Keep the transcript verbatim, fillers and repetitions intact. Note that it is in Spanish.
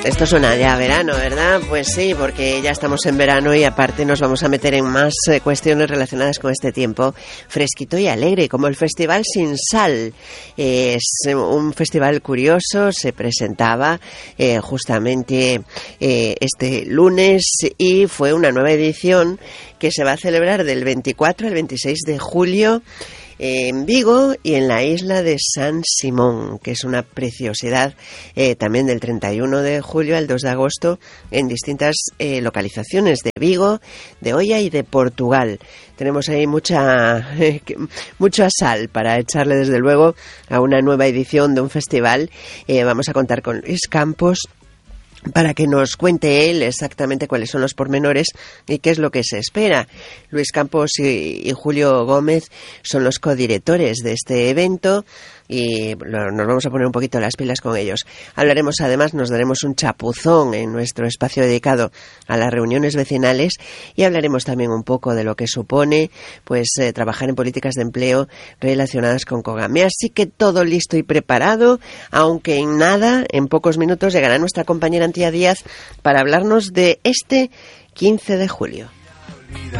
Esto suena ya a verano, ¿verdad? Pues sí, porque ya estamos en verano y aparte nos vamos a meter en más eh, cuestiones relacionadas con este tiempo fresquito y alegre, como el Festival Sin Sal. Eh, es un festival curioso, se presentaba eh, justamente eh, este lunes y fue una nueva edición que se va a celebrar del veinticuatro al veintiséis de julio en Vigo y en la isla de San Simón, que es una preciosidad, eh, también del treinta y uno de julio al dos de agosto en distintas eh, localizaciones de Vigo, de Oia y de Portugal. Tenemos ahí mucha eh, mucha sal para echarle desde luego a una nueva edición de un festival. Eh, vamos a contar con Luis Campos para que nos cuente él exactamente cuáles son los pormenores y qué es lo que se espera. Luis Campos y, y Julio Gómez son los codirectores de este evento y nos vamos a poner un poquito las pilas con ellos. Hablaremos además, nos daremos un chapuzón en nuestro espacio dedicado a las reuniones vecinales y hablaremos también un poco de lo que supone pues eh, trabajar en políticas de empleo relacionadas con Cogame. Así que todo listo y preparado, aunque en nada, en pocos minutos llegará nuestra compañera Antía Díaz para hablarnos de este quince de julio.